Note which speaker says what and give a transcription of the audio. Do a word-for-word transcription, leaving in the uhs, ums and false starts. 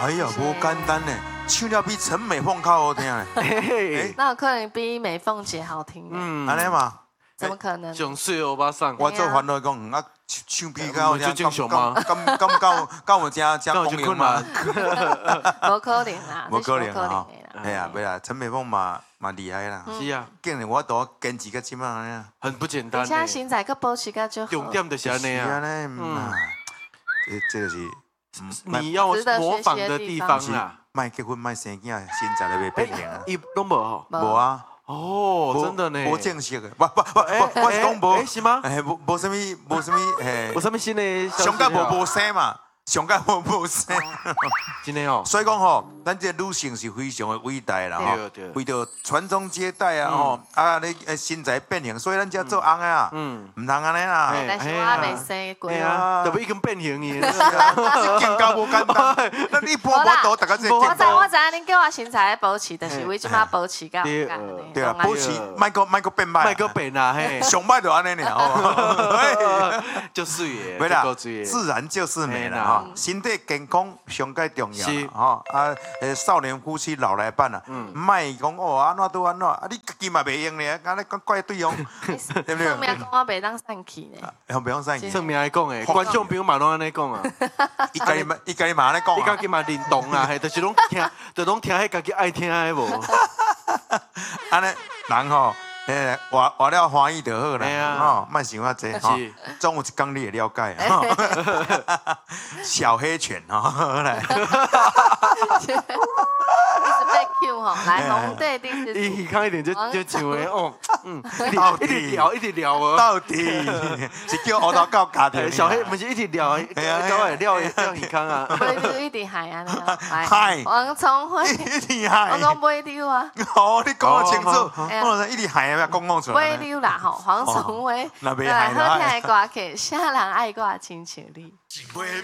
Speaker 1: 哎呀，无简单呢，唱了比陈美凤较好听呢。
Speaker 2: 那有可能比美凤姐好听。嗯，
Speaker 1: 安尼嘛？
Speaker 2: 怎么可能？
Speaker 3: 上水欧巴桑。
Speaker 1: 我做烦恼讲，啊，唱比较好听，
Speaker 3: 正常吗？
Speaker 1: 咁咁咁够够有正正公平吗？
Speaker 2: 无可能啦，
Speaker 1: 无可能啊！哎呀，袂啦，陈美凤嘛嘛厉害啦。
Speaker 3: 是啊，
Speaker 1: 竟然我都坚持到即摆安尼。
Speaker 3: 很不简单。
Speaker 2: 而且现在佮保持个就好。
Speaker 3: 重点就是安尼啊。
Speaker 1: 嗯，这这就是
Speaker 3: 你要模仿的地方啦。
Speaker 1: 卖结婚卖生囝，身材都袂变形啊。
Speaker 3: 伊拢无吼？
Speaker 1: 无啊。
Speaker 3: 哦，真的呢。
Speaker 1: 无正式的，不不不，我是讲无。
Speaker 3: 是吗？
Speaker 1: 哎，无无什么，无什么，哎，
Speaker 3: 无什么新的。
Speaker 1: 上届无无生嘛。上届无无生，
Speaker 3: 真的哦。
Speaker 1: 所以讲吼，咱这女性是非常的伟大啦吼，为着传宗接代啊吼，啊你身材变形，所以咱才做翁的啊，嗯，唔通安尼啦。
Speaker 2: 但是我未生过
Speaker 3: 啊，特别已经变形去。
Speaker 1: 更加无简单，那你波波多，大家这。
Speaker 2: 我知我知，恁叫我身材保持，但是为即马保持甲
Speaker 1: 对啊，保持，莫个莫个变歹，
Speaker 3: 莫个变啊嘿，
Speaker 1: 上歹就安尼尔吼，
Speaker 3: 就是耶，
Speaker 1: 没啦，自然就是美啦。身体健康上介重要啦，吼啊！诶，少年夫妻老来伴啊，卖讲哦安怎都安怎，啊你家己嘛袂用咧，安尼讲怪对方，对不对？
Speaker 2: 算命讲我袂当散气呢，
Speaker 1: 袂当散气。
Speaker 3: 算命来讲诶，观众朋友嘛拢安尼讲啊，
Speaker 1: 伊家己嘛，伊家己嘛安尼讲，
Speaker 3: 伊家己嘛认同啦，嘿，就是拢听，就拢听迄家己爱听诶无。
Speaker 1: 安尼人吼。诶，活活了欢喜就好啦，吼，莫想遐济，吼，总有一天你会了解，吼，小黑犬，吼，来，
Speaker 2: 一直被 Q 吼，来红队第四题，
Speaker 3: 伊看一点就就唱诶，哦，嗯，
Speaker 1: 到
Speaker 3: 底一直聊一直聊哦，
Speaker 1: 到底是叫乌头狗咬着
Speaker 3: 小黑不是一直聊，狗会聊聊你看啊，
Speaker 2: 不是一直海啊，
Speaker 1: 海，
Speaker 2: 王聪辉，
Speaker 1: 一直海，
Speaker 2: 我讲不溜啊，
Speaker 1: 哦，你讲得清楚，我一直海。讲讲出来。
Speaker 2: 不溜啦吼，黄崇威，来好听的歌曲，啥人爱我亲像你。